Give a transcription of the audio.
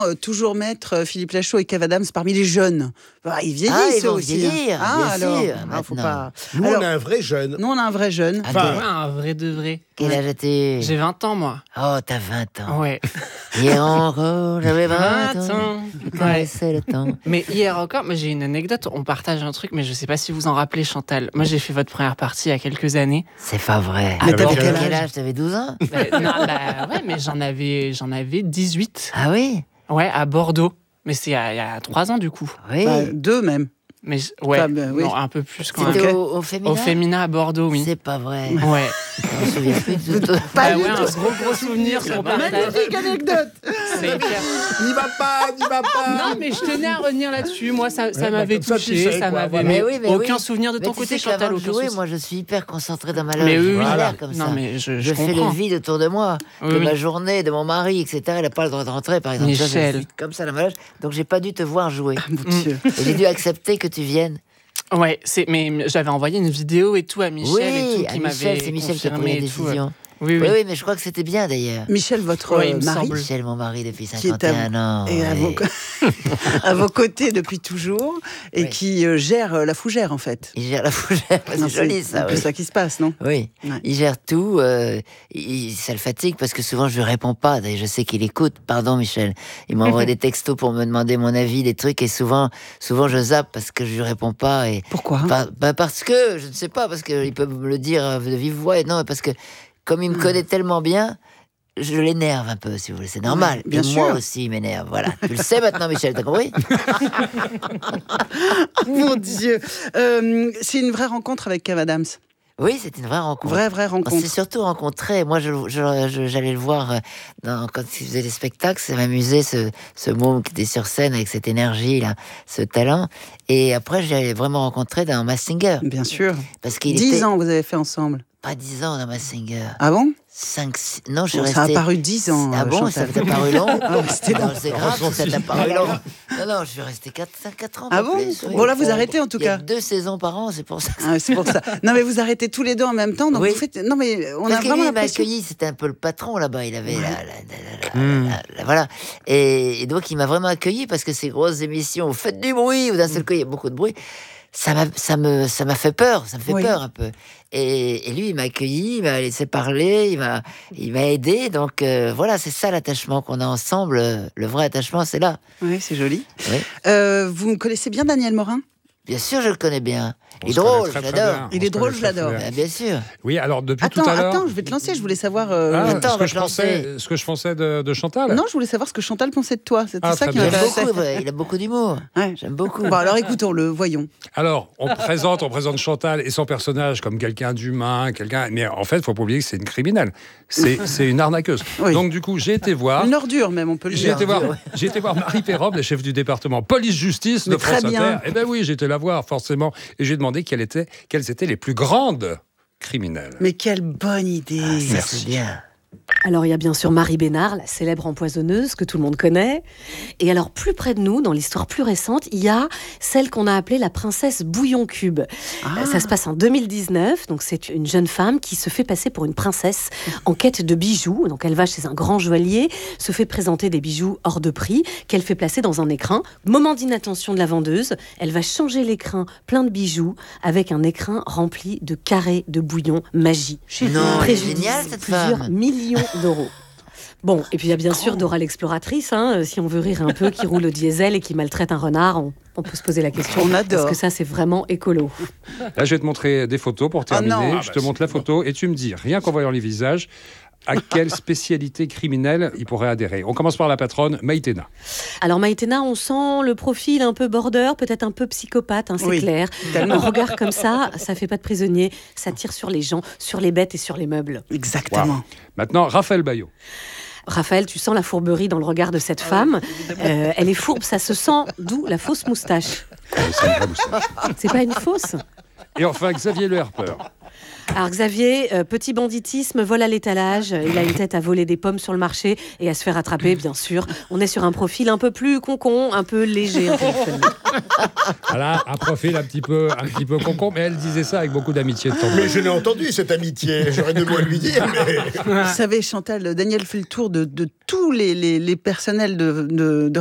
Toujours mettre Philippe Lachaud et Kev Adams parmi les jeunes. Ils vieillissent ils vont aussi. vieillir, bien alors, sûr, faut maintenant. pas. Nous, Alors, on a un vrai jeune. nous, on a un vrai jeune. Ah, Ouais, un vrai de vrai. Quel âge as-tu? J'ai 20 ans, moi. Oh, t'as 20 ans. Ouais. Hier encore, j'avais 20 20 ans. ans. Je connaissais le temps. Mais hier encore, moi, j'ai une anecdote. On partage un truc, mais je sais pas si vous en rappelez, Chantal. Moi, j'ai fait votre première partie il y a quelques années. C'est pas vrai. Ah, t'avais quel quel âge? T'avais 12 ans? Non, ouais, mais j'en avais 18. Ah oui? Ouais, à Bordeaux. Mais c'est il y a 3 ans, du coup. Oui. 2 même. Mais ouais, oui. non, un peu plus quand C'était même. au féminin? Au Féminin à Bordeaux, oui. C'est pas vrai. Ouais. Je me souviens plus du tout. Pas Ah du ouais, tout. un gros souvenir qu'on partage. Magnifique anecdote. C'est clair. N'y va pas. Non, mais je tenais à revenir là-dessus. Moi, ça Ouais, m'avait comme ça, tu touché, sais, ça quoi, m'avait. voilà. Mais Mais oui, mais aucun oui. souvenir de Mais ton tu côté, sais qu'avant Chantal, de aucun jouer, souci. moi je suis hyper concentrée dans ma loge. Mais oui, oui. Voilà, comme Non, ça. mais je Je fais le comprends. vide autour de moi, Oui, de oui. ma journée, de mon mari, etc. Elle n'a pas le droit de rentrer, par exemple. Ça, je Michel. suis comme ça dans ma loge. Donc j'ai pas dû te voir jouer. Mon Dieu. Et j'ai dû accepter que tu viennes. Ouais, mais j'avais envoyé une vidéo et tout à Michel et Oui, tout, à qui Michel, m'avait c'est Michel qui a pris confirmé la et tout. décision. Oui, Oui, oui. oui, mais je crois que c'était bien d'ailleurs. Michel, votre Ouais, il me mari, semble. Michel, mon mari depuis qui est 51 ans. et à oui. à vos côtés depuis toujours, et Oui. qui gère la fougère, en fait. Il gère la fougère. Non, C'est joli ça. un peu Oui. ça qui se passe, non? Oui, Ouais. il gère tout. Ça le fatigue parce que souvent je lui réponds pas. D'ailleurs, je sais qu'il écoute. Pardon, Michel. Il m'envoie des textos pour me demander mon avis, des trucs, et souvent je zappe parce que je lui réponds pas. Et Pourquoi? parce que je ne sais pas, parce qu'il peut me le dire de vive voix. Et non, parce que comme il me connaît tellement bien. Je l'énerve un peu, si vous voulez. C'est normal. Ouais, bien et moi sûr. aussi, il m'énerve. Voilà. Tu le sais maintenant, Michel, t'as compris? Mon Dieu. C'est une vraie rencontre avec Kev Adams. Oui, c'est une vraie rencontre. Vraie On rencontre. s'est surtout rencontrés. Moi, j'allais le voir quand il faisait des spectacles. Ça m'amusait, ce môme qui était sur scène avec cette énergie, là, ce talent. Et après, je l'ai vraiment rencontré dans Masked Singer. Bien sûr. Parce qu'il 10 était... ans, vous avez fait ensemble. Pas 10 ans dans Masked Singer. Ah bon? 5, 6... Non, je suis Bon, resté... ça a paru 10 ans. Ah bon, ça Chantal. t'a paru long? Ah ouais, c'était long. Non, c'est grave, ça t'a paru long. Non, je suis resté 4 ans. Ah pas bon? plus, oui. Bon, là, vous arrêtez en tout Il y a cas. 2 saisons par an, c'est pour ça. Ah, c'est pour ça. Non, mais vous arrêtez tous les deux en même temps. Donc Oui. vous faites. Non, mais on Parce a que vraiment lui, il m'a l'impression. accueilli, c'était un peu le patron là-bas, il avait voilà. Et donc il m'a vraiment accueilli parce que ces grosses émissions, vous faites du bruit, ou d'un seul coup il y a beaucoup de bruit, ça m'a fait peur, ça me fait Oui. peur un peu. Et lui, il m'a accueilli, il m'a laissé parler, il m'a aidé, donc voilà, c'est ça l'attachement qu'on a ensemble, le vrai attachement, c'est là. Oui, c'est joli. Oui. Vous me connaissez bien, Daniel Morin? Bien sûr, je le connais bien. On Il est se connaît drôle, très, je très l'adore. bien. Il On est se drôle, connaît je très, très l'adore. bien. Bien sûr. Oui, alors depuis tout à l'heure. Attends, je vais te lancer. Je voulais savoir. Attends, ce on que va je te pensais, lancer. ce que je pensais de Chantal. Non, je voulais savoir ce que Chantal pensait de toi. C'était Ah, ça très qui bien. J'aime m'intéressait. beaucoup, il a beaucoup d'humour. Ouais. J'aime beaucoup. Bon, alors écoutons-le, voyons. Alors, on présente Chantal et son personnage comme quelqu'un d'humain, mais en fait, il faut pas oublier que c'est une criminelle. C'est une arnaqueuse. Oui. Donc du coup, j'ai été voir. Une ordure, même, on peut le J'ai dire. été voir Marie Perrobe, la chef du département police-justice de Mais très France bien. Inter. Eh ben oui, j'étais la voir, forcément. Et j'ai demandé quelles étaient les plus grandes criminelles. Mais quelle bonne idée. Ça, c'est bien. Alors il y a bien sûr Marie Bénard, la célèbre empoisonneuse que tout le monde connaît. Et alors plus près de nous, dans l'histoire plus récente, il y a celle qu'on a appelée la princesse Bouillon Cube. Ça se passe en 2019, donc c'est une jeune femme qui se fait passer pour une princesse en quête de bijoux. Donc elle va chez un grand joaillier, se fait présenter des bijoux hors de prix qu'elle fait placer dans un écrin. Moment d'inattention de la vendeuse, elle va changer l'écrin plein de bijoux avec un écrin rempli de carrés de bouillon magie. Non, elle est Préjudice, géniale, cette plusieurs femme. millions d'euros. Bon, et puis il y a bien sûr Dora l'exploratrice, si on veut rire un peu, qui roule au diesel et qui maltraite un renard, on peut se poser la question. On adore. Est-ce que ça, c'est vraiment écolo? Là, je vais te montrer des photos pour terminer. non. Je te montre la photo et tu me dis, rien qu'en voyant les visages, à quelle spécialité criminelle il pourrait adhérer. On commence par la patronne, Maïtena. Alors Maïtena, on sent le profil un peu border, peut-être un peu psychopathe, c'est Oui, clair. tellement. Un regard comme ça fait pas de prisonnier, ça tire sur les gens, sur les bêtes et sur les meubles. Exactement. Maintenant, Raphaël Baillot. Raphaël, tu sens la fourberie dans le regard de cette femme. Elle est fourbe, ça se sent, d'où la fausse moustache. C'est une vraie moustache. C'est pas une fausse? Et enfin, Xavier Le Harper. Alors Xavier, petit banditisme, vol à l'étalage. Il a une tête à voler des pommes sur le marché et à se faire attraper, bien sûr. On est sur un profil un peu plus concon, un peu léger. Voilà, un profil un petit peu concon, mais elle disait ça avec beaucoup d'amitié de temps. Mais je l'ai entendu, cette amitié. J'aurais deux mots à lui dire. Mais... Vous savez, Chantal, Daniel fait le tour de tous les personnels de